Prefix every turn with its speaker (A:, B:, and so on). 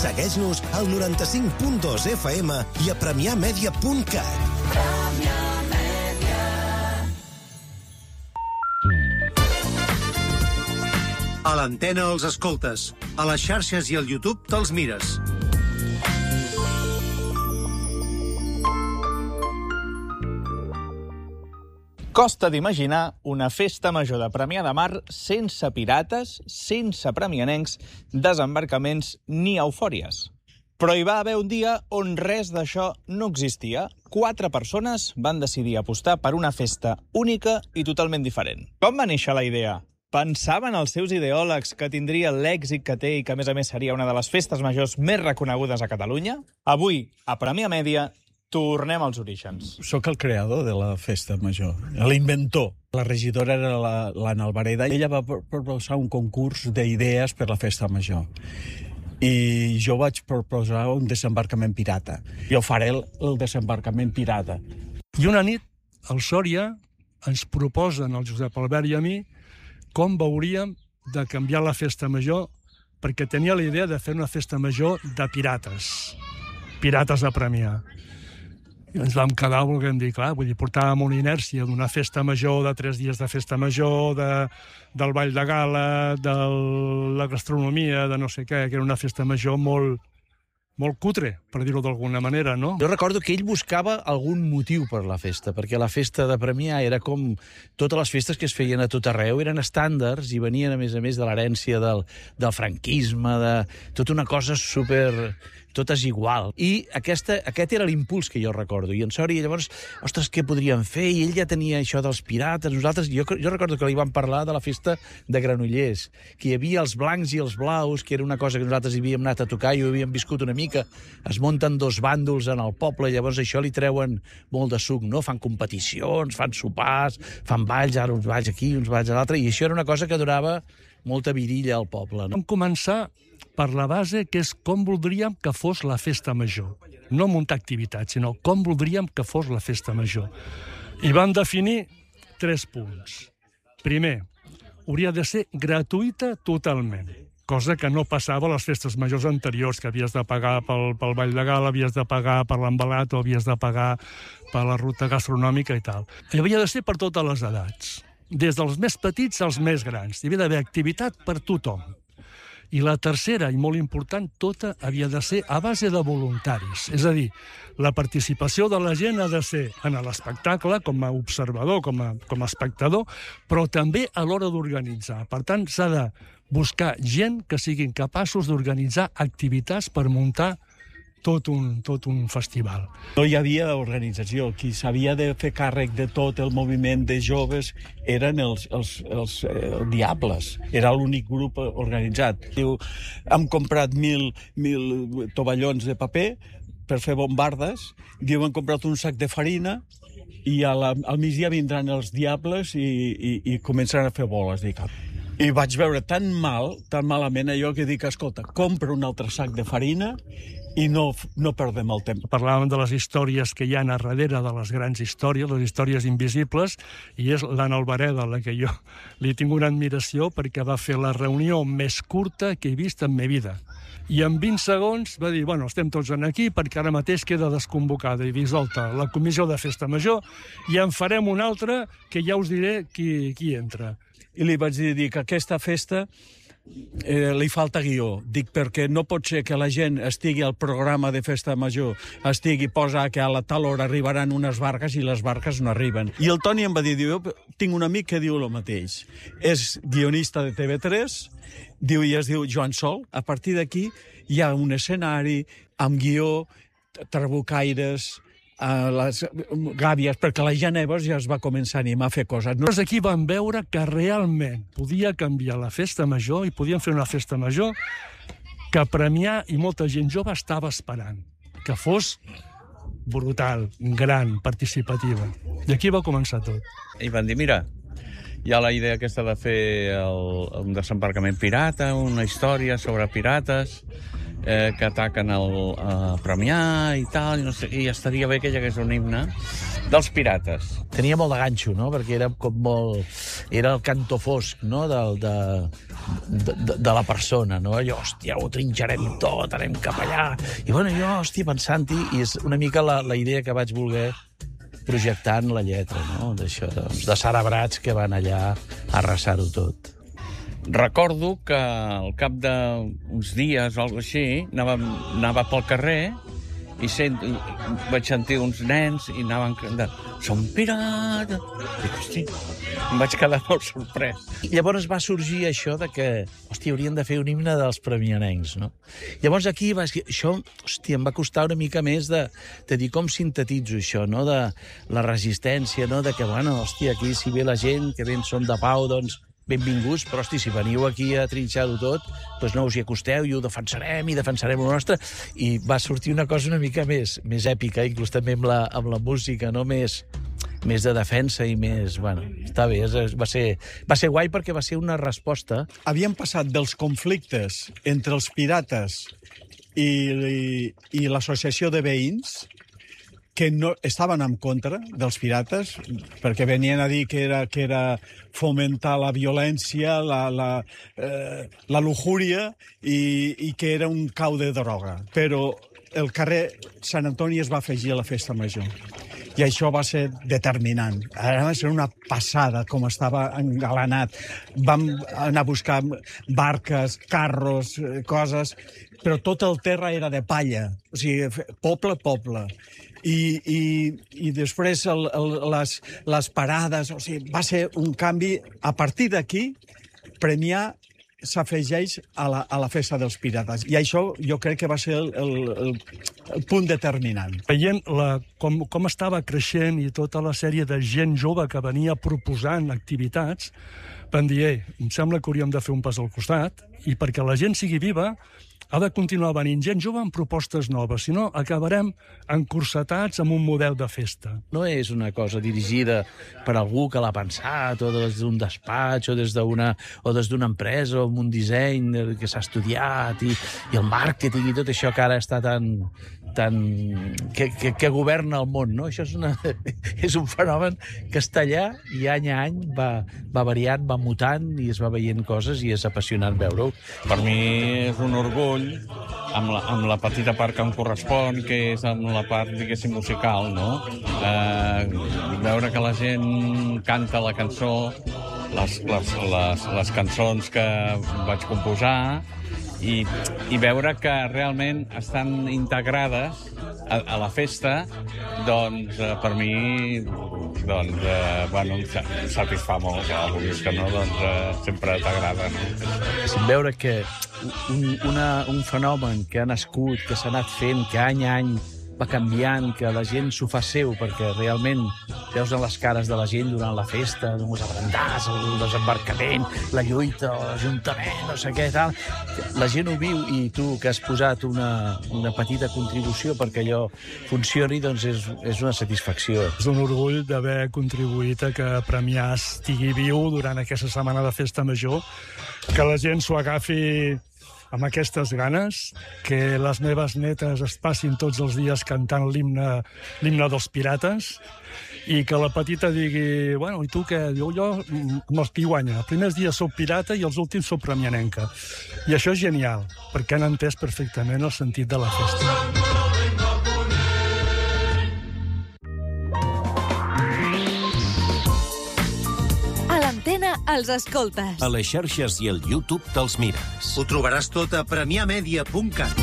A: Segueix-nos al 95.2 FM i a premiamedia.cat.
B: A l'antena els escoltes, a les xarxes i al YouTube te'ls mires.
C: Costa d'imaginar una festa major de Premià de Mar sense pirates, sense premianencs, desembarcaments ni eufòries. Però hi va haver un dia on res d'això no existia. 4 persones van decidir apostar per una festa única i totalment diferent. Com va néixer la idea? Pensaven els seus ideòlegs que tindria l'èxit que té i que, a més, seria una de les festes majors més reconegudes a Catalunya? Avui, a Premià Mèdia, tornem als orígens.
D: Soc el creador de la festa major, l'inventor. La regidora era l'Anna Albareda. Ella va proposar un concurs d'idees per la festa major. I jo vaig proposar un desembarcament pirata. Jo faré el desembarcament pirata.
E: I una nit, al Sòria, ens proposen, el Josep Albert i a mi, com veuríem de canviar la festa major, perquè tenia la idea de fer una festa major de pirates. Pirates a Premià. I ens vam quedar, volguem dir, clar, portàvem una inèrcia d'una festa major, de 3 dies de festa major, del ball de gala, de la gastronomia, de no sé què, que era una festa major molt cutre, per dir-ho d'alguna manera, no?
D: Jo recordo que ell buscava algun motiu per la festa, perquè la festa de Premià era com totes les festes que es feien a tot arreu, eren estàndards i venien, a més, de l'herència del franquisme, de tota una cosa super... tot és igual. I aquest era l'impuls que jo recordo. I en Sòria, llavors, ostres, què podríem fer? I ell ja tenia això dels pirates. Nosaltres, jo recordo que li vam parlar de la festa de Granollers, que hi havia els blancs i els blaus, que era una cosa que nosaltres hi havíem anat a tocar i ho havíem viscut una mica. Es munten 2 bàndols en el poble, llavors això li treuen molt de suc, no? Fan competicions, fan sopars, fan balls, ara uns balls aquí, uns balls a l'altre, i això era una cosa que donava molta virilla al poble.
E: Vam començar per la base, que és com voldríem que fos la festa major. No muntar activitats, sinó com voldríem que fos la festa major. I vam definir 3 punts. Primer, hauria de ser gratuïta totalment, cosa que no passava a les festes majors anteriors, que havies de pagar pel ball de gala, havies de pagar per l'embalat o havies de pagar per la ruta gastronòmica i tal. I havia de ser per totes les edats, des dels més petits als més grans. Hi havia d'haver activitat per tothom. I la tercera, i molt important, tota havia de ser a base de voluntaris. És a dir, la participació de la gent ha de ser en l'espectacle, com a observador, com a espectador, però també a l'hora d'organitzar. Per tant, s'ha de buscar gent que siguin capaços d'organitzar activitats per muntar tot un festival.
D: No hi havia organització. Qui s'havia de fer càrrec de tot el moviment de joves eren els Diables. Era l'únic grup organitzat. Diu, hem comprat 1.000 tovallons de paper per fer bombardes. Diu, hem comprat un sac de farina i al migdia vindran els Diables i començaran a fer boles. I vaig veure tan malament allò que dic, escolta, compra un altre sac de farina i no perdem el temps.
E: Parlàvem de les històries que hi ha a darrere de les grans històries, les històries invisibles, i és l'Anna Albareda, la que jo li tinc una admiració perquè va fer la reunió més curta que he vist en ma vida. I en 20 segons va dir, bueno, estem tots aquí perquè ara mateix queda desconvocada i dissolta la comissió de festa major i en farem una altra que ja us diré qui entra.
D: I li vaig dir que aquesta festa li falta guió. Dic, perquè no pot ser que la gent estigui al programa de festa major, posa que a la tal hora arribaran unes barques i les barques no arriben. I el Toni em va dir, jo tinc un amic que diu el mateix. És guionista de TV3, i es diu Joan Sol. A partir d'aquí hi ha un escenari amb guió, trabucaires, les gàbies, perquè la gent llavors ja es va començar a animar a fer coses.
E: Nosaltres aquí vam veure que realment podia canviar la festa major i podíem fer una festa major que Premià i molta gent jove estava esperant, que fos brutal, gran, participativa. I aquí va començar tot.
F: I van dir, mira, hi ha la idea aquesta de fer un desembarcament pirata, una història sobre pirates, que ataquen a Premià i tal, i, no sé, i estaria bé que hi hagués un himne dels pirates.
D: Tenia molt de ganxo, no? Perquè era com molt... Era el canto fosc, no?, de la persona, no? Allò, hòstia, ho trinxarem tot, anem cap allà. I, bueno, jo, hòstia, pensant-hi, i és una mica la idea que vaig voler projectar en la lletra, no?, d'això, de cerebrats que van allà a arrasar-ho tot.
F: Recordo que al cap d'uns dies o alguna cosa així, anava pel carrer i vaig sentir uns nens i anaven cridant «Som pirates!» Dic, hosti, em vaig quedar molt sorprès.
D: I llavors va sorgir això de que, hòstia, haurien de fer un himne dels premianencs, no? Llavors aquí això, hòstia, em va costar una mica més de dir com sintetitzo això, no?, de la resistència, no?, de que, bueno, hòstia, aquí si ve la gent, que ben són de pau, doncs benvinguts, però, hosti, si veniu aquí a trinxar-ho tot, doncs no us hi acosteu i ho defensarem i defensarem el nostre. I va sortir una cosa una mica més èpica, inclús també amb la música, no?, més de defensa i més... Bueno, està bé, va ser guai perquè va ser una resposta.
G: Havíem passat dels conflictes entre els pirates i l'associació de veïns, que no estaven en contra dels pirates, perquè venien a dir que era fomentar la violència, la luxúria i que era un cau de droga. Però el carrer Sant Antoni es va afegir a la festa major. I això va ser determinant. Ara va ser una passada, com estava engalanat. Vam anar a buscar barques, carros, coses, però tot el terra era de palla. O sigui, poble. I després les parades, o sigui, va ser un canvi. A partir d'aquí, Premià s'afegeix a la festa dels pirates. I això jo crec que va ser el punt determinant.
E: Veient com estava creixent i tota la sèrie de gent jove que venia proposant activitats, van dir, em sembla que hauríem de fer un pas al costat, i perquè la gent sigui viva, ha de continuar venint gent jove amb propostes noves, si no acabarem encursetats amb un model de festa.
D: No és una cosa dirigida per algú que l'ha pensat, o des d'un despatx, o des d'una empresa, o amb un disseny que s'ha estudiat, i el màrqueting i tot això que ara està que governa el món, no? Això és un fenomen que està allà i any a any va variant, va mutant i es va veient coses i és apassionant veure-ho.
F: Per mi és un orgull, amb la petita part que em correspon, que és amb la part, diguéssim, musical, no? Veure que la gent canta la cançó, les cançons que vaig composar, i veure que realment estan integrades a la festa, doncs per mi bueno, em satisfà molt, que vulguis que no, doncs sempre t'agrada, no?
D: Veure que un fenomen que ha nascut, que s'ha anat fent, que any a any va canviant, que la gent s'ho fa seu, perquè realment veus en les cares de la gent durant la festa, els abrandars, el desembarcament, la lluita, l'Ajuntament, no sé què, tal. La gent ho viu i tu, que has posat una petita contribució perquè allò funcioni, doncs és una satisfacció.
E: És un orgull d'haver contribuït a que Premià estigui viu durant aquesta setmana de festa major, que la gent s'ho agafi amb aquestes ganes, que les meves netes es passin tots els dies cantant l'himne dels pirates, i que la petita digui, bueno, i tu què? Jo amb els qui guanya. Els primers dies sou pirata i els últims sou premianenca. I això és genial, perquè han entès perfectament el sentit de la festa.
H: Els escoltes.
A: A les xarxes i al YouTube te'ls mires.
B: Ho trobaràs tot a premiamedia.cat.